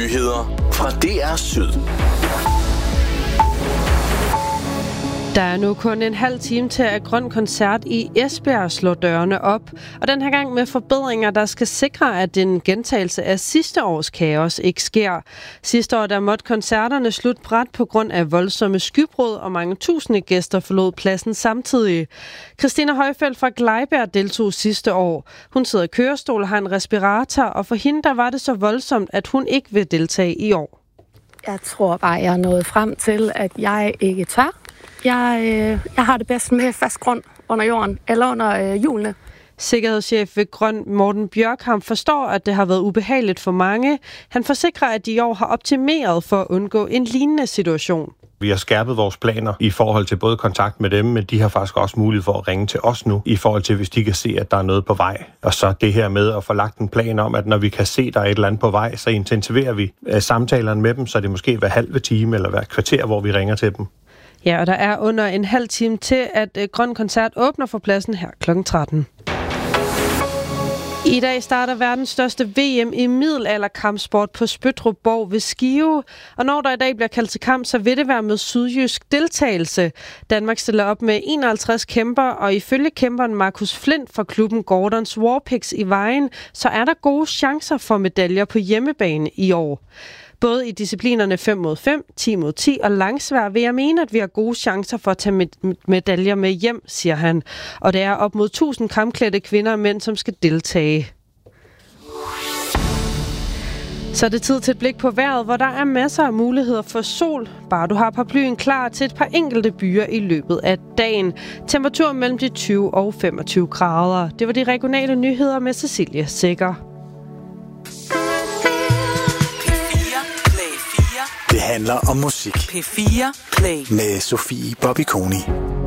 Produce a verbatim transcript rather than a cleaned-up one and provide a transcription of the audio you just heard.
Nyheder fra D R Syd. Der er nu kun en halv time til, at Grøn Koncert i Esbjerg slår dørene op. Og den her gang med forbedringer, der skal sikre, at en gentagelse af sidste års kaos ikke sker. Sidste år der måtte koncerterne slutte brat på grund af voldsomme skybrud, og mange tusinde gæster forlod pladsen samtidig. Christina Højfeldt fra Glejbjerg deltog sidste år. Hun sidder i kørestol og har en respirator, og for hende der var det så voldsomt, at hun ikke vil deltage i år. Jeg tror bare, jeg er nået frem til, at jeg ikke tør. Jeg, øh, jeg har det bedst med fast grund under jorden, eller under øh, hjulene. Sikkerhedschef ved Grøn, Morten Bjørkham, forstår, at det har været ubehageligt for mange. Han forsikrer, at de i år har optimeret for at undgå en lignende situation. Vi har skærpet vores planer i forhold til både kontakt med dem, men de har faktisk også mulighed for at ringe til os nu, i forhold til, hvis de kan se, at der er noget på vej. Og så det her med at få lagt en plan om, at når vi kan se, at der er et eller andet på vej, så intensiverer vi samtalerne med dem, så det måske hver halve time eller hver kvarter, hvor vi ringer til dem. Ja, og der er under en halv time til, at Grøn Koncert åbner for pladsen her klokken tretten. I dag starter verdens største V M i middelalderkampsport på Spøttrup Borg ved Skive. Og når der i dag bliver kaldt til kamp, så vil det være med sydjysk deltagelse. Danmark stiller op med enoghalvtreds kæmper, og ifølge kæmperen Markus Flint fra klubben Gordons Warpix i Vejen, så er der gode chancer for medaljer på hjemmebane i år. Både i disciplinerne fem mod fem, ti mod ti og langsvær vil jeg mene, at vi har gode chancer for at tage medaljer med hjem, siger han. Og det er op mod tusind kampklædte kvinder og mænd, som skal deltage. Så er det tid til et blik på vejret, hvor der er masser af muligheder for sol. Bare du har paraplyen klar til et par enkelte byer i løbet af dagen. Temperatur mellem de tyve og femogtyve grader. Det var de regionale nyheder med Cecilia Sækker. Det handler om musik. P fire Play. Med Sofie Bobby Koni.